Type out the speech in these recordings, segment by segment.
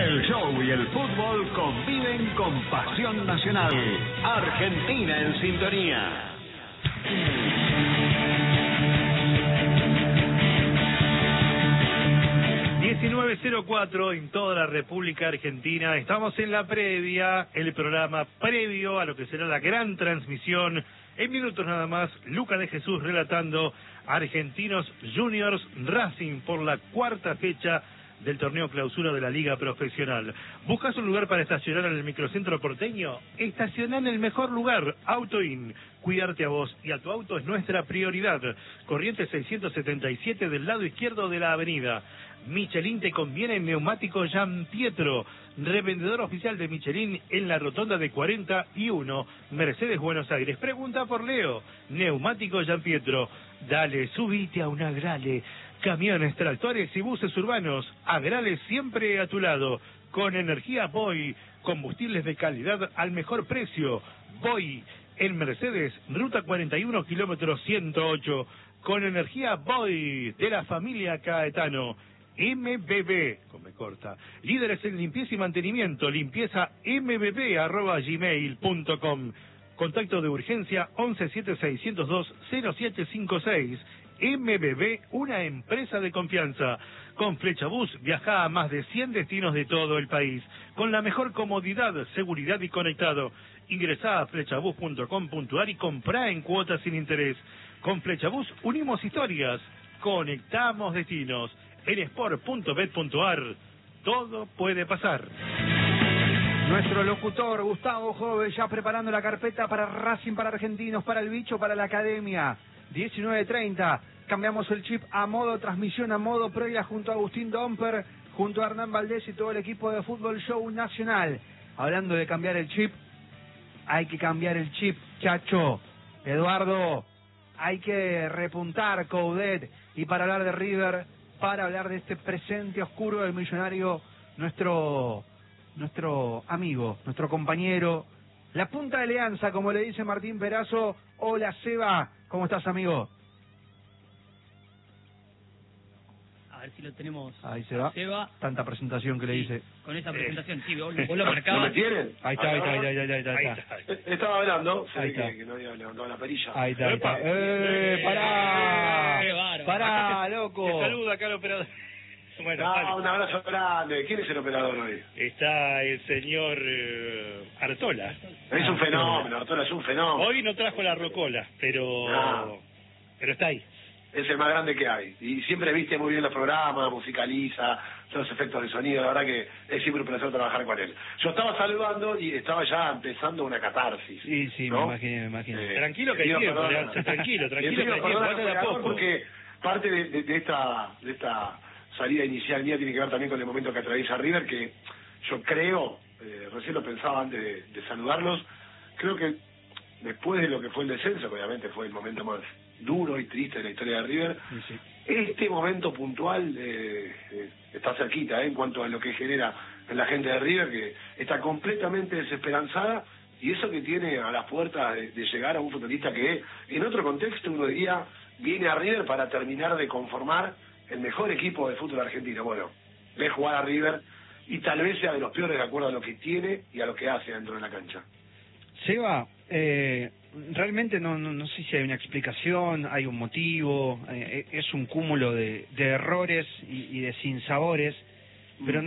El show y el fútbol conviven con pasión nacional. Argentina en sintonía. 19:04 en toda la República Argentina. Estamos en la previa, el programa previo a lo que será la gran transmisión. En minutos nada más, Luca de Jesús relatando Argentinos Juniors Racing por la cuarta fecha del torneo clausura de la Liga Profesional. ¿Buscas un lugar para estacionar en el microcentro porteño? Estaciona en el mejor lugar, AutoIn. Cuidarte a vos y a tu auto es nuestra prioridad. Corrientes 677 del lado izquierdo de la avenida. Michelin te conviene en neumático Gianpietro, revendedor oficial de Michelin en la rotonda de 41, Mercedes, Buenos Aires. Pregunta por Leo, neumático Gianpietro. Dale, subite a un Agrale. Camiones, tractores y buses urbanos, Agrale siempre a tu lado. Con energía Boy, combustibles de calidad al mejor precio. Boy, en Mercedes, ruta 41, kilómetro 108. Con energía Boy, de la familia Caetano. MBB, come corta, líderes en limpieza y mantenimiento, limpieza mbb@gmail.com. Contacto de urgencia 1176020756. MBB, una empresa de confianza. Con Flechabús viaja a más de 100 destinos de todo el país, con la mejor comodidad, seguridad y conectado. Ingresá a flechabús.com.ar y comprá en cuotas sin interés. Con Flechabús unimos historias, conectamos destinos. En sport.bet.ar, todo puede pasar. Nuestro locutor Gustavo Jove ya preparando la carpeta para Racing, para Argentinos, para el Bicho, para la Academia. 19:30, cambiamos el chip a modo transmisión, a modo previa junto a Agustín Domper, junto a Hernán Valdés y todo el equipo de Fútbol Show Nacional. Hablando de cambiar el chip, hay que cambiar el chip, chacho. Eduardo, hay que repuntar, Coudet. Y para hablar de River, para hablar de este presente oscuro del Millonario, nuestro amigo, nuestro compañero, la punta de alianza, como le dice Martín Perazo. Hola, Seba, ¿cómo estás, amigo? A ver si lo tenemos. Ahí se va. Seba. Tanta presentación que le dice. Con esa presentación, sí, vos lo marcabas. ¿No me tienen? Ahí está. Estaba hablando, Ahí está. que no había levantado la perilla. Ahí está. ¡Epa! ¡Pará! ¡Qué bárbaro! ¡Pará, loco! Te saluda acá el operador. Bueno, Un abrazo grande. ¿Quién es el operador hoy? está el señor Artola. Es un fenómeno, Artola es un fenómeno. Hoy no trajo la rocola, pero está ahí. Es el más grande que hay. Y siempre viste muy bien los programas, musicaliza, los efectos de sonido. La verdad que es siempre un placer trabajar con él. Yo estaba saludando y estaba ya empezando una catarsis. Sí, ¿no? me imagino. Tranquilo que hay pido tiempo, perdón. tranquilo que hay pido tiempo, perdón al vaya de a operador poco. porque parte de esta salida inicial mía tiene que ver también con el momento que atraviesa River, que yo creo, recién lo pensaba antes de saludarlos, creo que después de lo que fue el descenso, que obviamente fue el momento más duro y triste de la historia de River, Sí. este momento puntual está cerquita en cuanto a lo que genera en la gente de River, que está completamente desesperanzada, y eso que tiene a las puertas de llegar a un futbolista que en otro contexto uno diría viene a River para terminar de conformar el mejor equipo de fútbol argentino. Bueno, ve jugar a River y tal vez sea de los peores de acuerdo a lo que tiene y a lo que hace dentro de la cancha. Seba, realmente no sé si hay una explicación, hay un motivo, es un cúmulo de errores y de sinsabores, pero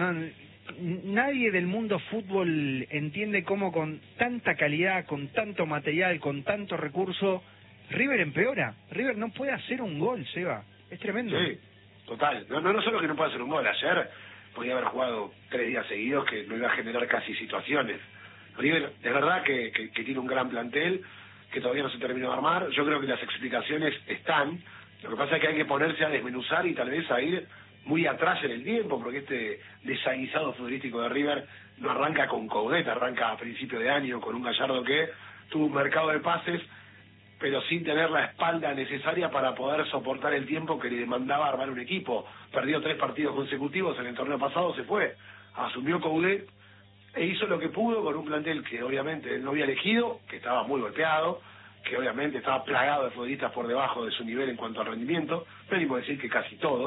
nadie del mundo fútbol entiende cómo con tanta calidad, con tanto material, con tanto recurso, River empeora. River no puede hacer un gol, Seba. Es tremendo. Sí, total. No solo que no puede hacer un gol. Ayer podía haber jugado 3 días seguidos que no iba a generar casi situaciones. River, es verdad que tiene un gran plantel, que todavía no se terminó de armar. Yo creo que las explicaciones están. Lo que pasa es que hay que ponerse a desmenuzar y tal vez a ir muy atrás en el tiempo, porque este desaguisado futbolístico de River no arranca con Coudet, arranca a principio de año con un Gallardo que tuvo un mercado de pases, pero sin tener la espalda necesaria para poder soportar el tiempo que le demandaba armar un equipo. Perdió 3 partidos consecutivos en el torneo pasado, se fue, asumió Coudet e hizo lo que pudo con un plantel que obviamente él no había elegido, que estaba muy golpeado, que obviamente estaba plagado de futbolistas por debajo de su nivel en cuanto al rendimiento, venimos a decir que casi todos,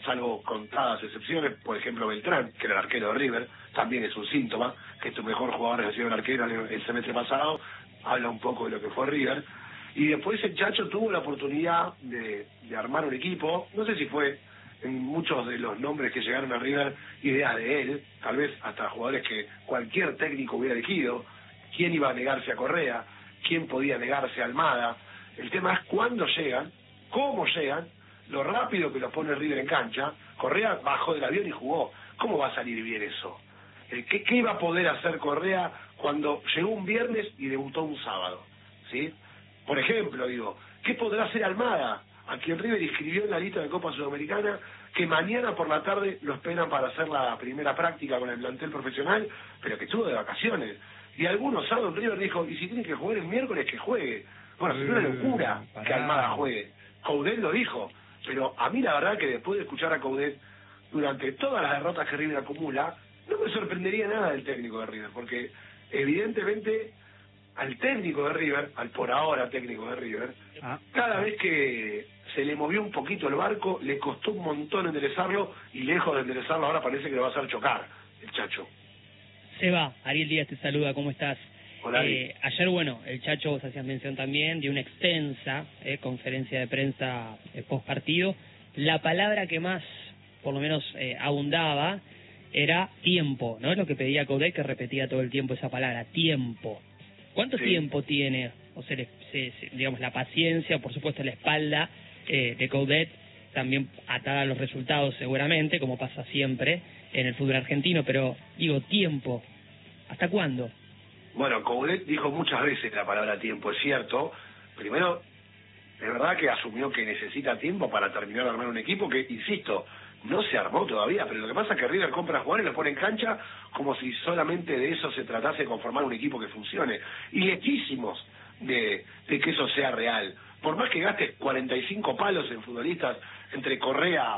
salvo contadas excepciones, por ejemplo Beltrán, que era el arquero de River, también es un síntoma, que tu mejor jugador ha sido el arquero el semestre pasado, habla un poco de lo que fue River, y después el Chacho tuvo la oportunidad de armar un equipo, no sé si fue en muchos de los nombres que llegaron a River, ideas de él, tal vez hasta jugadores que cualquier técnico hubiera elegido. ¿Quién iba a negarse a Correa? ¿Quién podía negarse a Almada? El tema es cuándo llegan, cómo llegan, lo rápido que los pone River en cancha. Correa bajó del avión y jugó. ¿Cómo va a salir bien eso? ¿Qué iba a poder hacer Correa cuando llegó un viernes y debutó un sábado? ¿Sí? Por ejemplo, digo, ¿qué podrá hacer Almada, a quien River inscribió en la lista de Copa Sudamericana, que mañana por la tarde lo esperan para hacer la primera práctica con el plantel profesional, pero que estuvo de vacaciones? Y algunos sábados River dijo, y si tiene que jugar el miércoles, que juegue. Bueno, es una locura que Almada juegue. Coudet lo dijo, pero a mí la verdad que después de escuchar a Coudet durante todas las derrotas que River acumula, no me sorprendería nada del técnico de River, porque evidentemente al técnico de River, al por ahora técnico de River, cada vez que se le movió un poquito el barco, le costó un montón enderezarlo, y lejos de enderezarlo ahora parece que lo va a hacer chocar el Chacho. Seba, Ariel Díaz te saluda, ¿cómo estás? Hola, ayer, bueno, el Chacho, vos hacías mención también de una extensa conferencia de prensa post partido. La palabra que más, por lo menos, abundaba era tiempo, ¿no? Lo que pedía Coudet, que repetía todo el tiempo esa palabra, tiempo. ¿Cuánto tiempo tiene, o sea, digamos, la paciencia, por supuesto, la espalda de Coudet, también atada a los resultados seguramente, como pasa siempre en el fútbol argentino, pero digo, tiempo, ¿hasta cuándo? Bueno, Coudet dijo muchas veces la palabra tiempo, es cierto. Primero, es verdad que asumió que necesita tiempo para terminar de armar un equipo que, insisto, no se armó todavía, pero lo que pasa es que River compra jugadores y los pone en cancha como si solamente de eso se tratase de conformar un equipo que funcione. Y lejísimos de que eso sea real. Por más que gastes 45 palos en futbolistas entre Correa,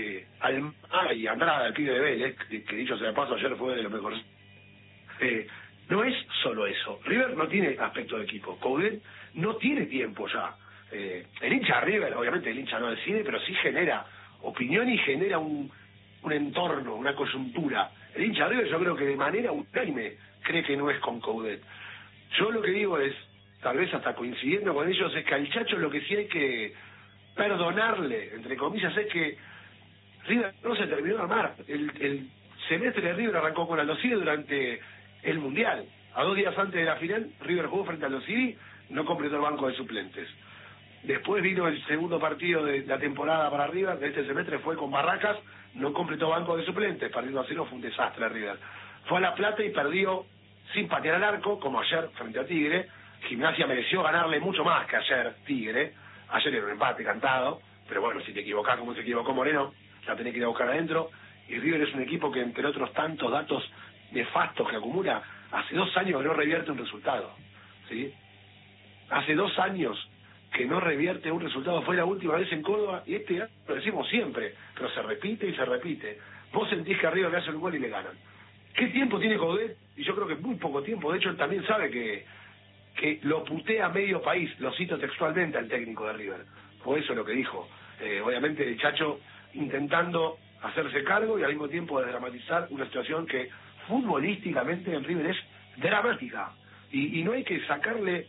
Almada y Andrada, el pibe de Vélez, que dicho sea de paso ayer fue de lo mejor. No es solo eso. River no tiene aspecto de equipo. Coudet no tiene tiempo ya. El hincha de River, obviamente el hincha no decide, pero sí genera opinión y genera un entorno, una coyuntura. El hincha de River yo creo que de manera unánime cree que no es con Coudet. Yo lo que digo es, tal vez hasta coincidiendo con ellos, es que al Chacho lo que sí hay que perdonarle, entre comillas, es que River no se terminó de armar. El semestre de River arrancó con Aldo Civi durante el Mundial. A 2 días antes de la final, River jugó frente a Aldo Civi, no completó el banco de suplentes. Después vino el segundo partido de la temporada para River, de este semestre fue con Barracas, no completó banco de suplentes, perdiendo a 0, fue un desastre River. Fue a La Plata y perdió sin patear al arco, como ayer frente a Tigre. Gimnasia mereció ganarle mucho más que ayer Tigre. Ayer era un empate cantado, pero bueno, si te equivocás como se equivocó Moreno, la tenés que ir a buscar adentro. Y River es un equipo que, entre otros tantos datos nefastos que acumula, hace 2 años que no revierte un resultado, ¿sí? Hace 2 años que no revierte un resultado, fue la última vez en Córdoba, y este año lo decimos siempre, pero se repite y se repite. Vos sentís que arriba le hacen un gol y le ganan. ¿Qué tiempo tiene Coudet? Y yo creo que muy poco tiempo. De hecho, él también sabe que lo putea medio país, lo cito textualmente al técnico de River. Fue eso lo que dijo. Obviamente el Chacho intentando hacerse cargo y al mismo tiempo desdramatizar una situación que futbolísticamente en River es dramática. Y no hay que sacarle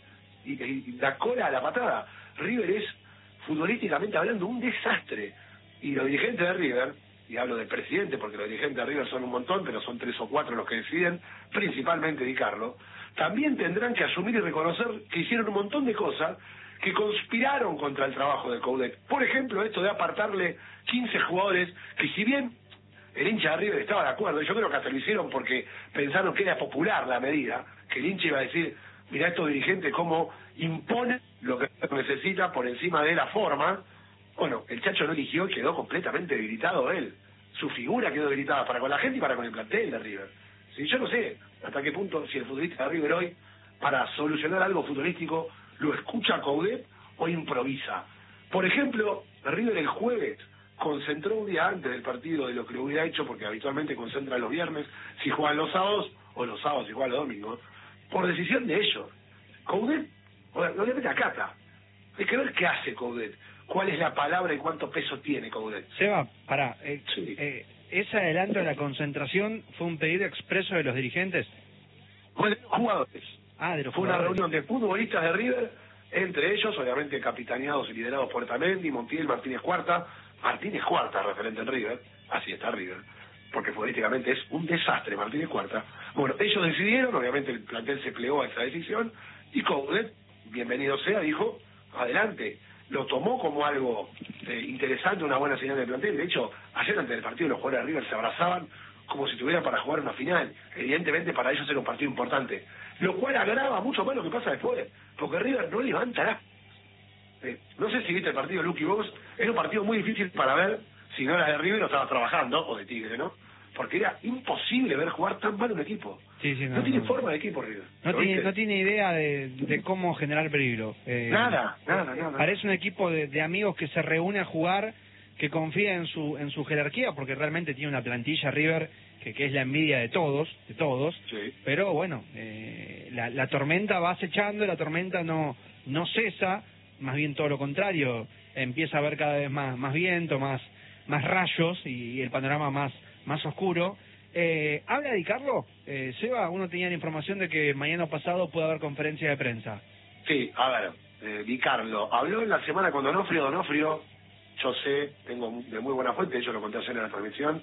la cola a la patada. River es, futbolísticamente hablando, un desastre. Y los dirigentes de River, y hablo del presidente porque los dirigentes de River son un montón, pero son 3 o 4 los que deciden, principalmente Di Carlo, también tendrán que asumir y reconocer que hicieron un montón de cosas que conspiraron contra el trabajo de Coudet. Por ejemplo, esto de apartarle 15 jugadores, que si bien el hincha de River estaba de acuerdo, yo creo que hasta lo hicieron porque pensaron que era popular la medida, que el hincha iba a decir, mirá estos dirigentes cómo imponen lo que necesita por encima de la forma. Bueno, el Chacho no eligió y quedó completamente debilitado él. Su figura quedó debilitada para con la gente y para con el plantel de River. ¿Sí? Yo no sé hasta qué punto, si el futbolista de River hoy, para solucionar algo futbolístico, lo escucha a Coudet o improvisa. Por ejemplo, River el jueves concentró un día antes del partido de lo que lo hubiera hecho, porque habitualmente concentra los viernes si juegan los sábados, o los sábados si juegan los domingos, por decisión de ellos. Coudet, obviamente acata. Hay que ver qué hace Coudet. cuál es la palabra y cuánto peso tiene Coudet. Seba, pará, Sí. ese adelanto de la concentración fue un pedido expreso de los dirigentes. Fue de los jugadores. Ah, de los Fue una jugadores. reunión de futbolistas de River, entre ellos, obviamente, capitaneados y liderados por Otamendi, Montiel, Martínez Cuarta, referente en River, así está River, porque futbolísticamente es un desastre Martínez Cuarta. Bueno, ellos decidieron, obviamente el plantel se plegó a esa decisión, y Coudet, bienvenido sea, dijo, adelante. Lo tomó como algo interesante, una buena señal del plantel. De hecho, ayer antes del partido los jugadores de River se abrazaban como si estuvieran para jugar una final. Evidentemente para ellos era un partido importante, lo cual agrava mucho más lo que pasa después, porque River no levantará. No sé si viste el partido, Luqui, vos, era un partido muy difícil para ver si no era de River o estaba trabajando, o de Tigre, ¿no? Porque era imposible ver jugar tan mal un equipo. Sí, No tiene forma de equipo River. No tiene idea de cómo generar peligro. Nada. Parece un equipo de amigos que se reúne a jugar, que confía en su jerarquía, porque realmente tiene una plantilla River que es la envidia de todos. Sí. Pero bueno, la tormenta va acechando, la tormenta no cesa, más bien todo lo contrario, empieza a haber cada vez más viento, más rayos y el panorama más oscuro. ¿Habla Di Carlo? Seba, uno tenía la información de que mañana pasado puede haber conferencia de prensa. Sí, a ver, Di Carlo habló en la semana con Donofrio, yo sé, tengo de muy buena fuente, yo lo conté ayer en la transmisión,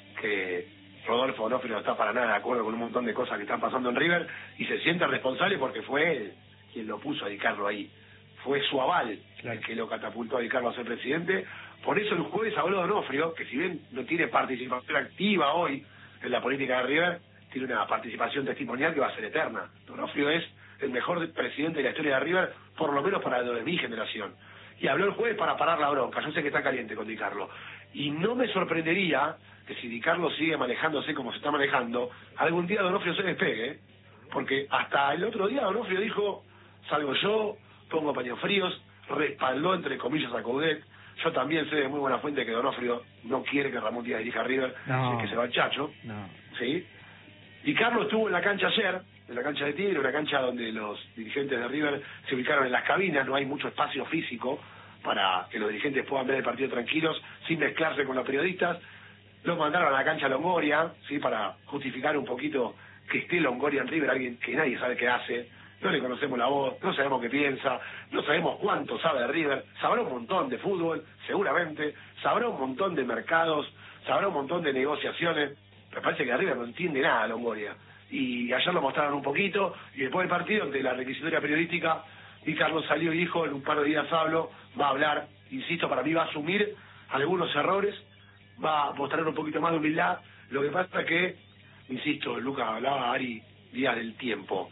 que Rodolfo Donofrio no está para nada de acuerdo con un montón de cosas que están pasando en River y se siente responsable porque fue él quien lo puso a Di Carlo ahí. Fue su aval el que lo catapultó a Di Carlo a ser presidente. Por eso el jueves habló Donofrio, que si bien no tiene participación activa hoy en la política de River, tiene una participación testimonial que va a ser eterna. Donofrio es el mejor presidente de la historia de River, por lo menos para lo de mi generación. Y habló el jueves para parar la bronca. Yo sé que está caliente con Di Carlo. Y no me sorprendería que si Di Carlo sigue manejándose como se está manejando, algún día Donofrio se despegue. Porque hasta el otro día Donofrio dijo, salgo yo, pongo paños fríos, respaldó entre comillas a Coudet. Yo también sé de muy buena fuente que Donofrio no quiere que Ramón Díaz dirija a River, que se va al Chacho. No. ¿Sí? Di Carlo estuvo en la cancha ayer, en la cancha de Tigre, una cancha donde los dirigentes de River se ubicaron en las cabinas, no hay mucho espacio físico para que los dirigentes puedan ver el partido tranquilos, sin mezclarse con los periodistas. Los mandaron a la cancha Longoria, ¿sí? Para justificar un poquito que esté Longoria en River, alguien que nadie sabe qué hace. No le conocemos la voz, no sabemos qué piensa, no sabemos cuánto sabe de River, sabrá un montón de fútbol, seguramente, sabrá un montón de mercados, sabrá un montón de negociaciones. Me parece que de River no entiende nada Longoria. Y ayer lo mostraron un poquito, y después del partido, ante la requisitoria periodística, Di Carlo salió y dijo, en un par de días hablo, va a hablar, insisto, para mí va a asumir algunos errores, va a mostrar un poquito más de humildad. Lo que pasa es que, insisto, Lucas hablaba, Ari, días del tiempo.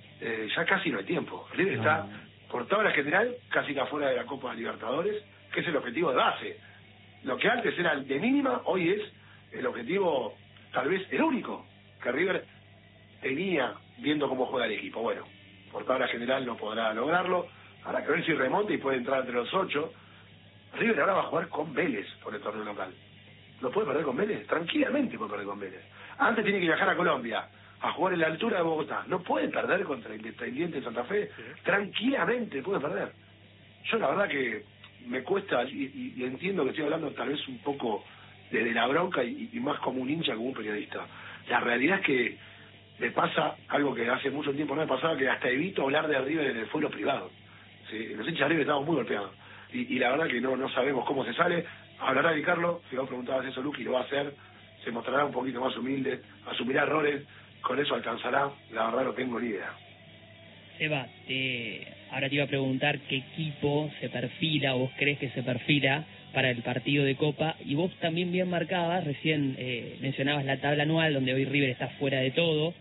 Ya casi no hay tiempo. River está, por tabla general, casi que afuera de la Copa Libertadores, que es el objetivo de base. Lo que antes era el de mínima, hoy es el objetivo, tal vez el único, que River tenía viendo cómo juega el equipo. Bueno, por tabla general no podrá lograrlo. Habrá que ver si remonta y puede entrar entre los 8. River ahora va a jugar con Vélez por el torneo local. ¿Lo puede perder con Vélez? Tranquilamente puede perder con Vélez. Antes tiene que viajar a Colombia a jugar en la altura de Bogotá. No puede perder contra Independiente de Santa Fe. Tranquilamente puede perder. Yo la verdad que me cuesta, y entiendo que estoy hablando tal vez un poco de la bronca y más como un hincha, como un periodista. La realidad es que me pasa algo que hace mucho tiempo no me pasaba, que hasta evito hablar de River en el fuero privado. ¿Sí? Los hinchas de River estamos muy golpeados. Y la verdad que no sabemos cómo se sale. Hablará Di Carlo, si vos preguntabas eso, Luqui, lo va a hacer. Se mostrará un poquito más humilde, asumirá errores, con eso alcanzará. La verdad no tengo ni idea. Seba, ahora te iba a preguntar qué equipo se perfila o vos crees que se perfila para el partido de Copa, y vos también bien marcabas, recién mencionabas la tabla anual donde hoy River está fuera de todo,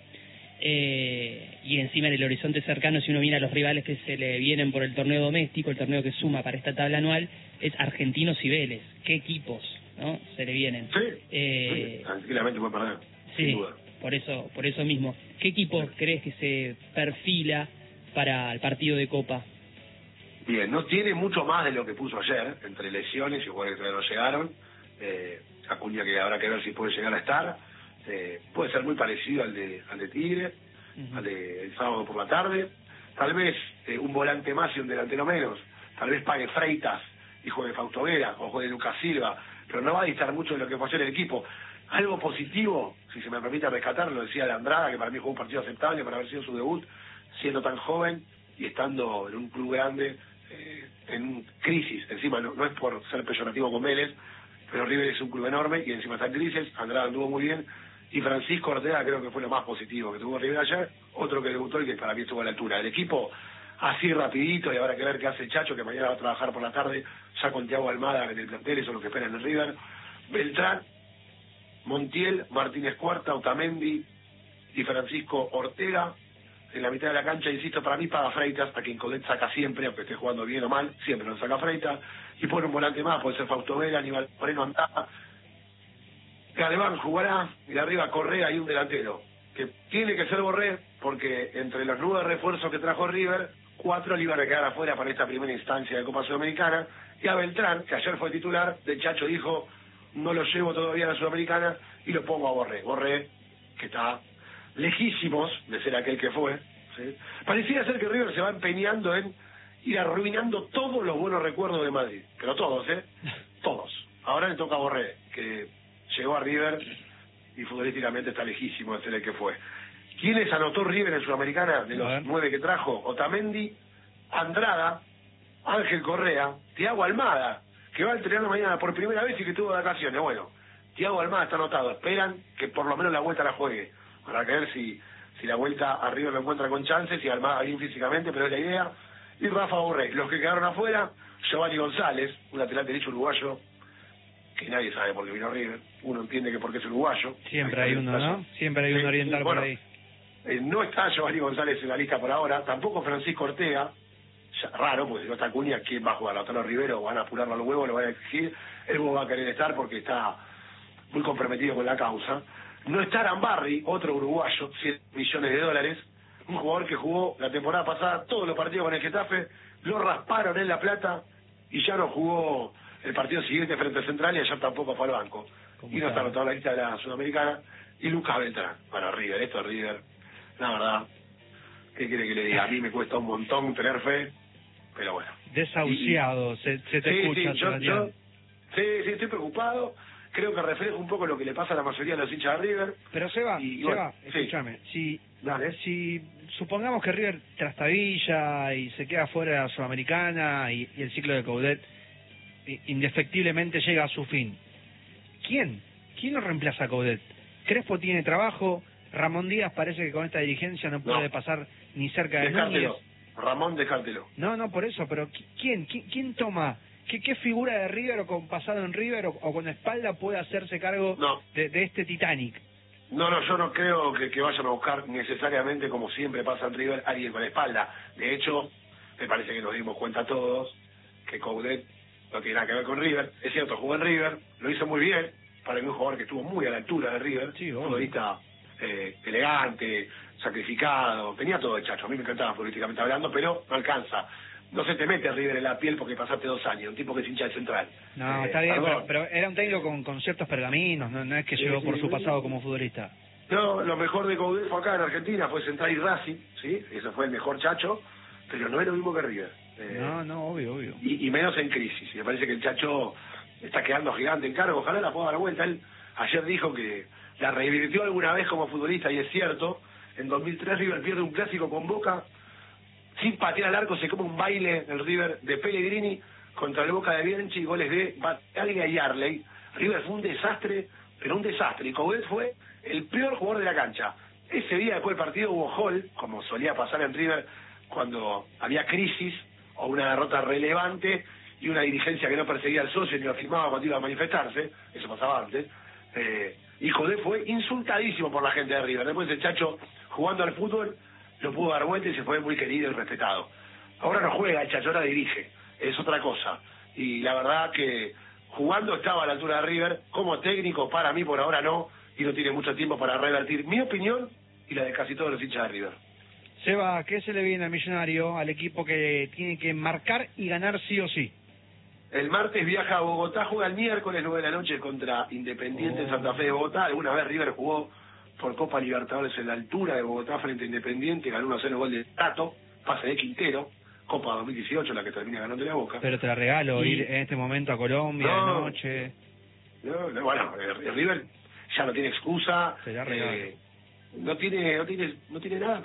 y encima en el horizonte cercano, si uno mira los rivales que se le vienen por el torneo doméstico, el torneo que suma para esta tabla anual, es Argentinos y Vélez. ¿Qué equipos no se le vienen? Sí, tranquilamente puede perder, sí, sin duda. Por eso mismo. ¿Qué equipo crees que se perfila para el partido de Copa? Bien, no tiene mucho más de lo que puso ayer, entre lesiones y jugadores que todavía no llegaron. Acuña, que habrá que ver si puede llegar a estar. Puede ser muy parecido al de Tigre, al de el sábado por la tarde. Tal vez un volante más y un delantero menos. Tal vez pague Freitas y juegue Fausto Vera o juegue Lucas Silva, pero no va a distar mucho de lo que fue ayer el equipo. Algo positivo, si se me permite rescatarlo, decía de Andrada, que para mí jugó un partido aceptable para haber sido su debut, siendo tan joven y estando en un club grande, en crisis. Encima, no es por ser peyorativo con Vélez, pero River es un club enorme y encima está en crisis. Andrada anduvo muy bien, y Francisco Ortega creo que fue lo más positivo que tuvo River ayer, otro que debutó y que para mí estuvo a la altura. El equipo así rapidito, y habrá que ver qué hace el Chacho, que mañana va a trabajar por la tarde ya con Thiago Almada en el plantel, eso es lo que esperan en el River. Beltrán, Montiel, Martínez Cuarta, Otamendi y Francisco Ortega. En la mitad de la cancha, insisto, para mí paga Freitas, a quien Coudet saca siempre, aunque esté jugando bien o mal, siempre lo saca Freitas, y pone un volante más, puede ser Fausto Vera, Aníbal Moreno Andá. Galván jugará, y de arriba Correa y un delantero, que tiene que ser Borré, porque entre los 9 refuerzos que trajo River, 4 le iban a quedar afuera para esta primera instancia de Copa Sudamericana, y a Beltrán, que ayer fue titular, del Chacho dijo, no lo llevo todavía a la Sudamericana, y lo pongo a Borré. Borré, que está lejísimos de ser aquel que fue, ¿sí? Parecía ser que River se va empeñando en ir arruinando todos los buenos recuerdos de Madrid, pero todos, todos. Ahora le toca a Borré, que llegó a River y futbolísticamente está lejísimo de ser el que fue. ¿Quiénes anotó River en Sudamericana de los 9 que trajo? Otamendi, Andrada, Ángel Correa, Thiago Almada, que va a entrenar mañana por primera vez y que tuvo vacaciones. Bueno, Thiago Almada está anotado, esperan que por lo menos la vuelta la juegue, para ver si la vuelta a River lo encuentra con chances, y Almada bien físicamente, pero es la idea. Y Rafa Borré. Los que quedaron afuera, Giovanni González, un lateral derecho uruguayo, que nadie sabe por qué vino a River. Uno entiende que porque es uruguayo. Siempre hay uno, ¿no? Siempre hay un oriental por ahí. No está Giovanni González en la lista por ahora, tampoco Francisco Ortega. Ya, raro, porque si no está Acuña, ¿quién va a jugar? ¿Lautaro Rivero? ¿Van a apurarlo a los huevos? ¿Lo van a exigir? Él va a querer estar porque está muy comprometido con la causa. No está Arambarri, otro uruguayo, $7 millones, un jugador que jugó la temporada pasada todos los partidos con el Getafe, lo rasparon en La Plata y ya no jugó el partido siguiente frente a Central, y ayer tampoco fue al banco. Y no está anotado en la lista de la Sudamericana. Y Lucas Beltrán, para River, esto es River, la verdad, ¿qué quiere que le diga? A mí me cuesta un montón tener fe, pero bueno. Desahuciado, se te escucha, sí, estoy preocupado. Creo que refleja un poco lo que le pasa a la mayoría de los hinchas de River. Pero Seba, escúchame, si supongamos que River trastabilla y se queda fuera de la Sudamericana y el ciclo de Coudet indefectiblemente llega a su fin, ¿quién lo reemplaza a Coudet? Crespo tiene trabajo, Ramón Díaz parece que con esta dirigencia no puede pasar ni cerca de Núñez. Ramón, dejártelo. No, por eso, pero ¿quién toma? ¿Qué figura de River o con pasado en River o con espalda puede hacerse cargo de este Titanic? No, yo no creo que vayan a buscar necesariamente, como siempre pasa en River, alguien con espalda. De hecho, me parece que nos dimos cuenta todos que Coudet no tiene nada que ver con River. Es cierto, jugó en River, lo hizo muy bien, para mí un jugador que estuvo muy a la altura de River, un futbolista elegante, sacrificado, tenía todo el Chacho. A mí me encantaba políticamente hablando, pero no alcanza. No se te mete a River en la piel porque pasaste 2 años, un tipo que es hincha de Central. No, está bien, pero era un técnico con ciertos pergaminos, no es que llegó por su pasado como futbolista. No, lo mejor de Coudet fue acá en Argentina, fue Central y Racing, ¿sí? Ese fue el mejor Chacho, pero no es lo mismo que River. No, obvio. Y menos en crisis. Me parece que el Chacho está quedando gigante en cargo, ojalá la pueda dar vuelta. Él ayer dijo que la revirtió alguna vez como futbolista, y es cierto. En 2003 River pierde un clásico con Boca, sin patear al arco, se come un baile el River de Pellegrini contra el Boca de Bianchi, goles de Bataglia y Arley. River fue un desastre, pero un desastre, y Coudet fue el peor jugador de la cancha. Ese día después del partido hubo hall, como solía pasar en River cuando había crisis o una derrota relevante y una dirigencia que no perseguía al socio ni lo firmaba cuando iba a manifestarse, eso pasaba antes. Y Coudet fue insultadísimo por la gente de River. Después el Chacho, jugando al fútbol, lo pudo dar vuelta y se fue muy querido y respetado. Ahora no juega el Chacho, ahora dirige, es otra cosa. Y la verdad que jugando estaba a la altura de River, como técnico para mí por ahora no, y no tiene mucho tiempo para revertir mi opinión y la de casi todos los hinchas de River. Seba, ¿qué se le viene al Millonario, al equipo que tiene que marcar y ganar sí o sí? El martes viaja a Bogotá, juega el miércoles 9 de la noche contra Independiente en Santa Fe de Bogotá. Alguna vez River jugó por Copa Libertadores en la altura de Bogotá frente a Independiente, ganó 1-0 gol de Tato, pase de Quintero, Copa 2018, la que termina ganando la Boca. Pero te la regalo, ir en este momento a Colombia de noche. Bueno, el River ya no tiene excusa, no tiene nada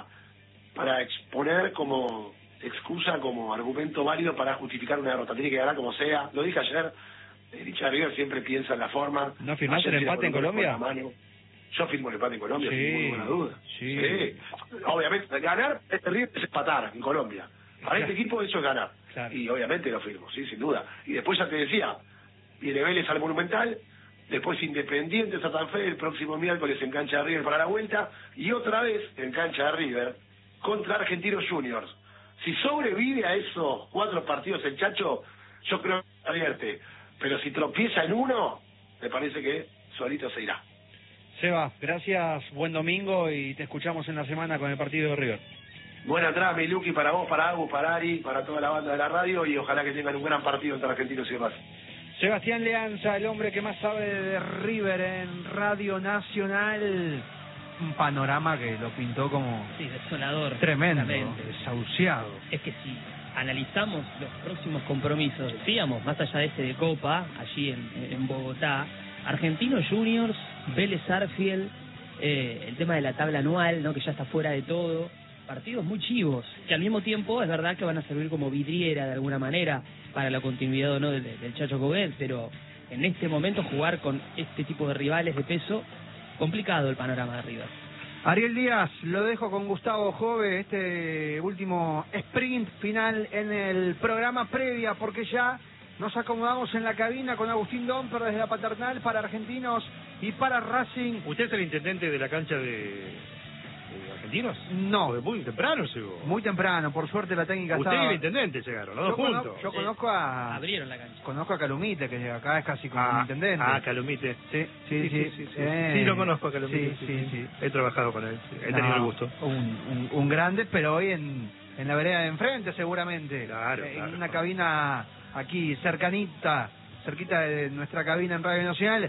para exponer como excusa, como argumento válido para justificar una derrota. Tiene que ganar como sea. Lo dije ayer, el hincha de River siempre piensa en la forma. ¿No firmaste el empate en Colombia? Yo firmo el empate en Colombia, sin ninguna duda. Sí. Obviamente, ganar este River es empatar en Colombia. Para este equipo eso es ganar. Claro. Y obviamente lo firmo, sí, sin duda. Y después ya te decía, viene Vélez al Monumental, después Independiente, Santa Fe, el próximo miércoles en cancha de River para la vuelta, y otra vez en cancha de River contra Argentinos Juniors. Si sobrevive a esos 4 partidos el Chacho, yo creo que avierte. Pero si tropieza en uno, me parece que solito se irá. Seba, gracias, buen domingo y te escuchamos en la semana con el partido de River. Buena atrás, mi Luqui, para vos, para Agus, para Ari, para toda la banda de la radio y ojalá que tengan un gran partido entre Argentinos y Racing. Sebastián Leanza, el hombre que más sabe de River en Radio Nacional. Un panorama que lo pintó como desolador, tremendo, desahuciado. Es que si analizamos los próximos compromisos, decíamos, más allá de este de Copa, allí en Bogotá, Argentinos Juniors, Vélez Sarsfield, el tema de la tabla anual, ¿no?, que ya está fuera de todo, partidos muy chivos, que al mismo tiempo es verdad que van a servir como vidriera de alguna manera para la continuidad o no del Chacho Coudet, pero en este momento jugar con este tipo de rivales de peso, complicado el panorama de River. Ariel Díaz, lo dejo con Gustavo Jove, este último sprint final en el programa previa, porque ya nos acomodamos en la cabina con Agustín Domper desde la Paternal para Argentinos y para Racing. ¿Usted es el intendente de la cancha de Argentinos? No. Porque muy temprano llegó. Muy temprano, por suerte la técnica Usted estaba... y el intendente llegaron, los dos juntos. Yo conozco a... Abrieron la cancha. Conozco a Calumite, que acá es casi como un intendente. Calumite. Sí. Sí, lo conozco a Calumite. Sí. He trabajado con él, he tenido el gusto. Un grande, pero hoy en la vereda de enfrente seguramente. Claro. En una cabina aquí cerquita de nuestra cabina en Radio Nacional.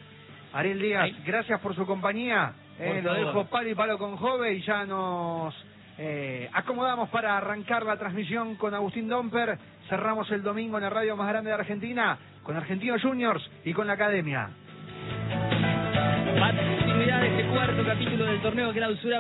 Ariel Díaz, gracias por su compañía. Lo dejo palo y palo con Jove y ya nos acomodamos para arrancar la transmisión con Agustín Domper. Cerramos el domingo en la radio más grande de Argentina con Argentinos Juniors y con la Academia. Continuidad de este cuarto capítulo del torneo Clausura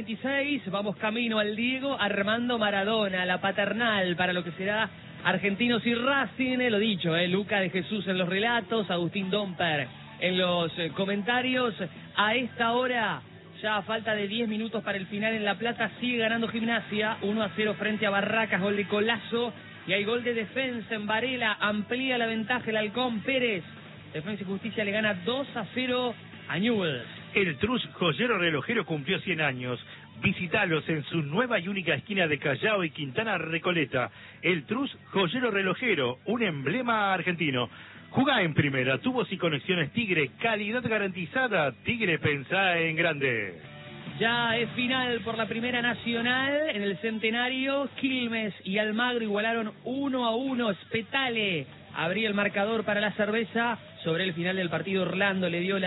2026. Vamos camino al Diego Armando Maradona, la Paternal, para lo que será Argentinos y Racing. Lo dicho, Luca de Jesús en los relatos, Agustín Domper en los comentarios. A esta hora, ya a falta de 10 minutos para el final en La Plata, sigue ganando Gimnasia 1-0 frente a Barracas, gol de Colazo, y hay gol de Defensa en Varela, amplía la ventaja el Halcón Pérez. Defensa y Justicia le gana 2-0 a Newell's. El Trus Joyero Relojero cumplió 100 años. Visítalos en su nueva y única esquina de Callao y Quintana Recoleta. El Trus Joyero Relojero, un emblema argentino. Jugá en primera, tubos y conexiones Tigre, calidad garantizada. Tigre, pensá en grande. Ya es final por la Primera Nacional en el Centenario. Quilmes y Almagro igualaron 1-1. Spetale abría el marcador para la cerveza. Sobre el final del partido, Orlando le dio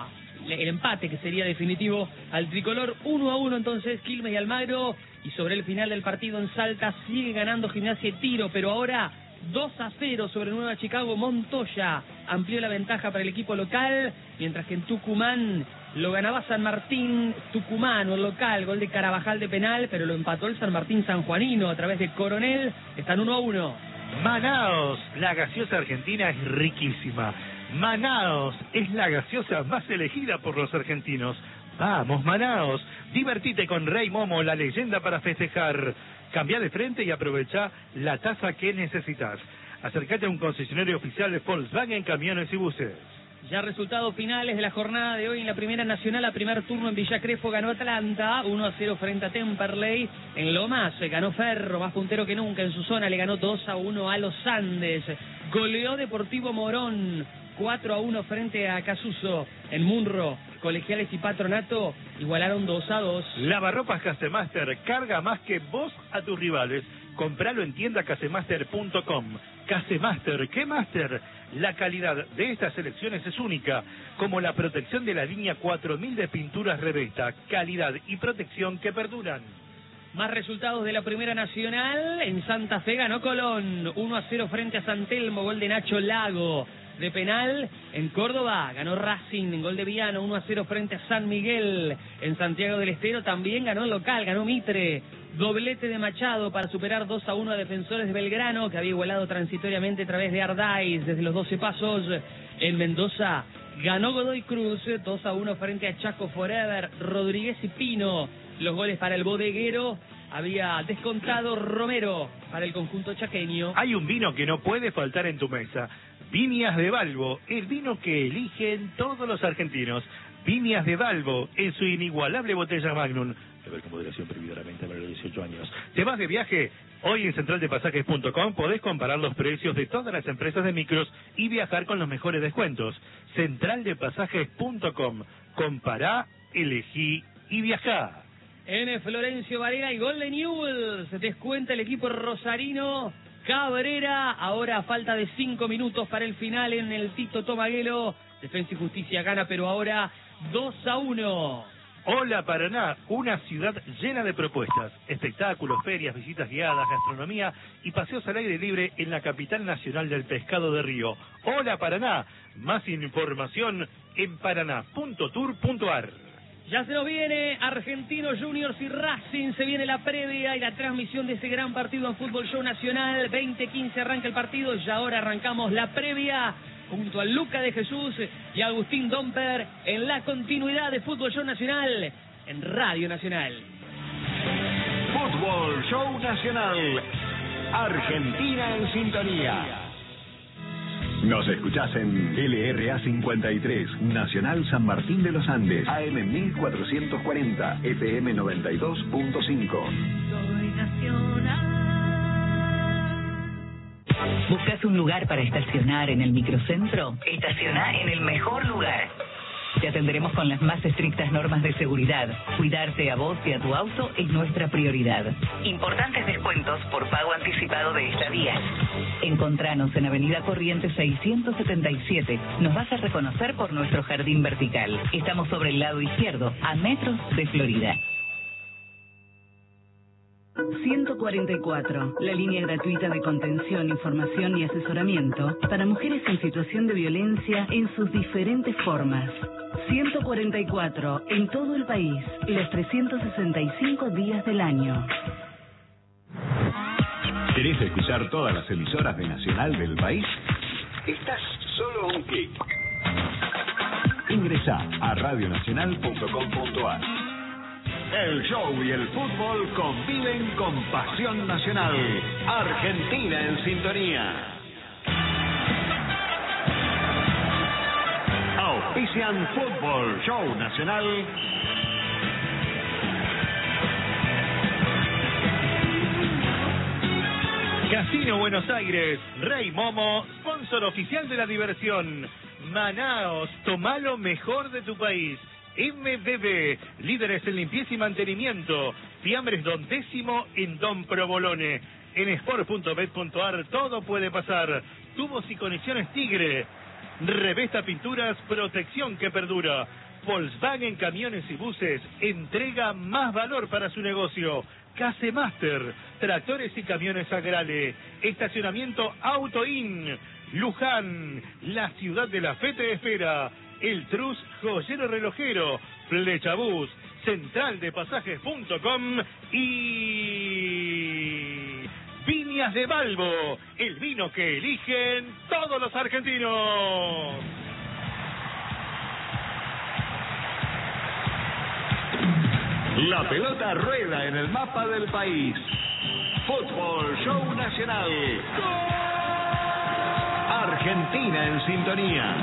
el empate que sería definitivo al tricolor. 1-1 entonces Quilmes y Almagro. Y sobre el final del partido en Salta sigue ganando Gimnasia y Tiro, pero ahora 2-0 sobre Nueva Chicago. Montoya amplió la ventaja para el equipo local, mientras que en Tucumán lo ganaba San Martín tucumano, el local, gol de Carabajal de penal, pero lo empató el San Martín sanjuanino a través de Coronel. Están 1-1. Manaos, la gaseosa argentina es riquísima. Manaos es la gaseosa más elegida por los argentinos. Vamos, Manaos, divertite con Rey Momo, la leyenda para festejar. Cambia de frente y aprovecha la taza que necesitas. Acércate a un concesionario oficial de Volkswagen Camiones y Buses. Ya resultados finales de la jornada de hoy en la Primera Nacional. A primer turno en Villa Crespo ganó Atlanta 1-0 frente a Temperley. En Lomas ganó Ferro, más puntero que nunca en su zona, le ganó 2-1 a los Andes. Goleó Deportivo Morón 4-1 frente a Casuso. En Munro, Colegiales y Patronato igualaron 2-2. Lavarropas Casemaster, carga más que vos a tus rivales. Compralo en tienda casemaster.com. Casemaster, ¿qué Master? La calidad de estas selecciones es única, como la protección de la línea 4000 de pinturas Revesta. Calidad y protección que perduran. Más resultados de la Primera Nacional. En Santa Fe ganó Colón 1-0 frente a San Telmo, gol de Nacho Lago. De penal, en Córdoba ganó Racing, gol de Viano, 1-0 frente a San Miguel. En Santiago del Estero también ganó el local, ganó Mitre. Doblete de Machado para superar 2-1 a Defensores de Belgrano, que había igualado transitoriamente a través de Ardáiz desde los 12 pasos. En Mendoza ganó Godoy Cruz, 2-1 frente a Chaco Forever. Rodríguez y Pino, los goles para el bodeguero. Había descontado Romero para el conjunto chaqueño. Hay un vino que no puede faltar en tu mesa. Viñas de Balbo, el vino que eligen todos los argentinos. Viñas de Balbo, en su inigualable botella Magnum. Beber con moderación, prohibidamente para los 18 años. ¿Te vas de viaje? Hoy en centraldepasajes.com podés comparar los precios de todas las empresas de micros y viajar con los mejores descuentos. Centraldepasajes.com. Compará, elegí y viajá. En Florencio Varela y gol de Newell's. Descuenta el equipo rosarino. Cabrera, ahora a falta de 5 minutos para el final en el Tito Tomaguelo. Defensa y Justicia gana, pero ahora 2-1. Hola Paraná, una ciudad llena de propuestas, espectáculos, ferias, visitas guiadas, gastronomía y paseos al aire libre en la capital nacional del pescado de río. Hola Paraná, más información en paraná.tour.ar. Ya se nos viene Argentinos Juniors y Racing, se viene la previa y la transmisión de ese gran partido en Fútbol Show Nacional. 20:15 arranca el partido y ahora arrancamos la previa junto a Luca de Jesús y Agustín Domper en la continuidad de Fútbol Show Nacional en Radio Nacional. Fútbol Show Nacional. Argentina en sintonía. Nos escuchás en LRA 53, Nacional San Martín de los Andes, AM 1440, FM 92.5. Soy nacional. ¿Buscas un lugar para estacionar en el microcentro? Estaciona en el mejor lugar. Te atenderemos con las más estrictas normas de seguridad. Cuidarte a vos y a tu auto es nuestra prioridad. Importantes descuentos por pago anticipado de estadías. Encontranos en Avenida Corrientes 677. Nos vas a reconocer por nuestro jardín vertical. Estamos sobre el lado izquierdo, a metros de Florida. 144, la línea gratuita de contención, información y asesoramiento para mujeres en situación de violencia en sus diferentes formas. 144, en todo el país, los 365 días del año. ¿Querés escuchar todas las emisoras de Nacional del país? Estás solo a un clic. Ingresá a radionacional.com.ar. El show y el fútbol conviven con pasión nacional. Argentina en sintonía. Auspician Fútbol Show Nacional. Casino Buenos Aires, Rey Momo, sponsor oficial de la diversión. Manaos, tomá lo mejor de tu país. MBB, líderes en limpieza y mantenimiento. Fiambres Don Décimo en Don Provolone. En sport.bet.ar todo puede pasar. Tubos y conexiones Tigre. Revesta Pinturas, protección que perdura. Volkswagen Camiones y Buses, entrega más valor para su negocio. Casemaster, tractores y camiones Agrale. Estacionamiento Autoin. Luján, la ciudad de la fe te espera. El Trus Joyero Relojero, Flechabús, centraldepasajes.com y Viñas de Balbo, el vino que eligen todos los argentinos. La pelota rueda en el mapa del país. Fútbol Show Nacional. Argentina en sintonía.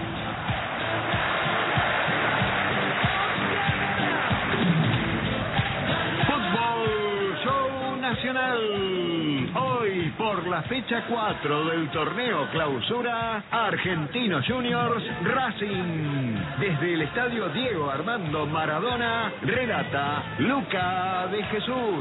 Nacional. Hoy, por la fecha 4 del torneo Clausura, Argentinos Juniors Racing. Desde el estadio Diego Armando Maradona, relata Luca de Jesús.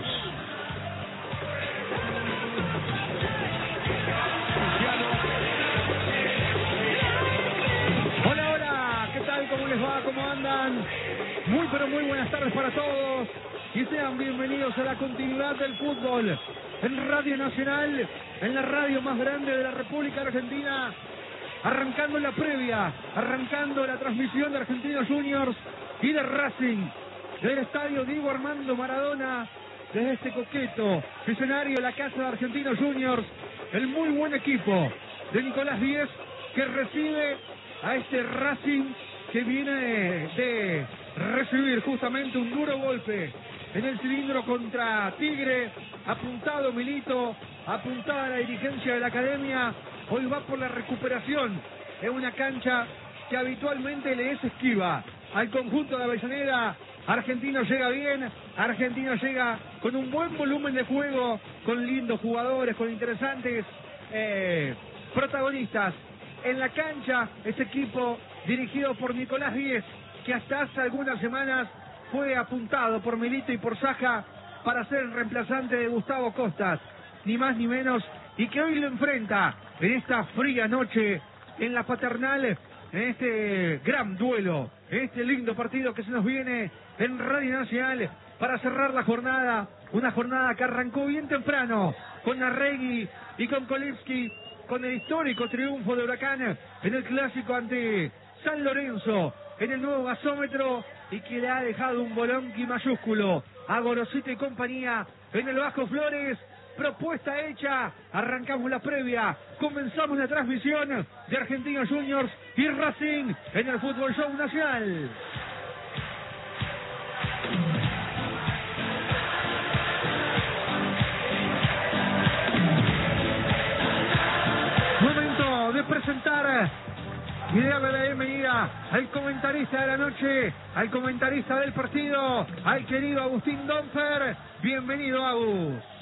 Hola, hola, ¿qué tal? ¿Cómo les va? ¿cómo andan? Muy pero muy buenas tardes para todos y sean bienvenidos a la continuidad del fútbol en Radio Nacional, en la radio más grande de la República Argentina, arrancando la previa, arrancando la transmisión de Argentinos Juniors y de Racing, del estadio Diego Armando Maradona, desde este coqueto escenario, la casa de Argentinos Juniors, el muy buen equipo de Nicolás Díez, que recibe a este Racing que viene de recibir justamente un duro golpe en el cilindro contra Tigre, apuntado Milito, apuntada la dirigencia de la academia, hoy va por la recuperación en una cancha que habitualmente le es esquiva al conjunto de Avellaneda. Argentino llega bien, Argentino llega con un buen volumen de juego, con lindos jugadores, con interesantes protagonistas en la cancha. Este equipo dirigido por Nicolás Díez, que hasta hace algunas semanas fue apuntado por Milito y por Saja para ser el reemplazante de Gustavo Costas, ni más ni menos, y que hoy lo enfrenta en esta fría noche en la Paternal, en este gran duelo, en este lindo partido que se nos viene en Radio Nacional para cerrar la jornada, una jornada que arrancó bien temprano con Arregui y con Kolevski, con el histórico triunfo de Huracán en el clásico ante San Lorenzo en el nuevo gasómetro, y que le ha dejado un bolonqui mayúsculo a Gorosito y compañía en el Bajo Flores. Propuesta hecha, arrancamos la previa, comenzamos la transmisión de Argentinos Juniors y Racing en el Fútbol Show Nacional. Momento de presentar y de darle la bienvenida al comentarista de la noche, al comentarista del partido, al querido Agustín Donfer. Bienvenido, Agus.